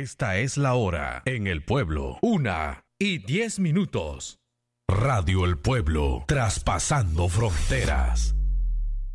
Esta es la hora en el pueblo. 1:10. Radio El Pueblo, traspasando fronteras.